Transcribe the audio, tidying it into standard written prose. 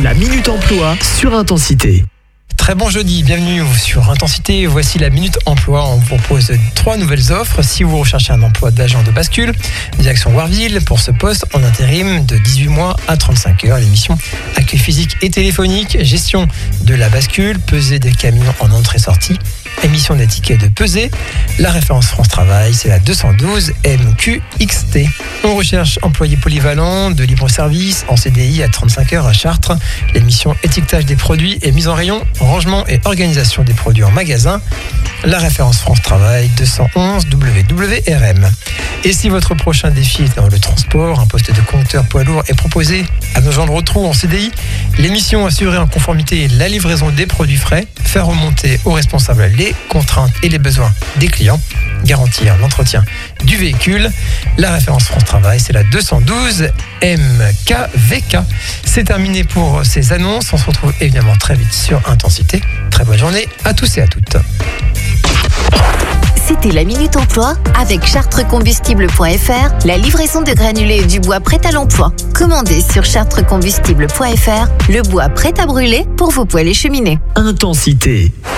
La Minute Emploi sur Intensité. Très bon jeudi, bienvenue sur Intensité. Voici la Minute Emploi. On vous propose 3 nouvelles offres. Si vous recherchez un emploi d'agent de bascule, direction Warville pour ce poste en intérim de 18 mois à 35 heures. L'émission accueil physique et téléphonique, gestion de la bascule, pesée des camions en entrée-sortie, émission des tickets de pesée. La référence France Travail, c'est la 212 MQXT. On recherche employé polyvalent de libre-service en CDI à 35 heures à Chartres. L'émission étiquetage des produits et mise en rayon, rangement et organisation des produits en magasin. La référence France Travail 211 WWRM. Et si votre prochain défi est dans le transport, un poste de conducteur poids lourd est proposé à nos gens de retrouve en CDI. L'émission assurer en conformité la livraison des produits frais, faire remonter aux responsables les contraintes et les besoins des clients, garantir l'entretien du véhicule. La référence France Travail, c'est la 212 MKVK. C'est terminé pour ces annonces. On se retrouve évidemment très vite sur Intensité. Très bonne journée à tous et à toutes. C'était la Minute Emploi avec chartrecombustible.fr, la livraison de granulés et du bois prêt à l'emploi. Commandez sur chartrecombustible.fr le bois prêt à brûler pour vos poêles et cheminées. Intensité.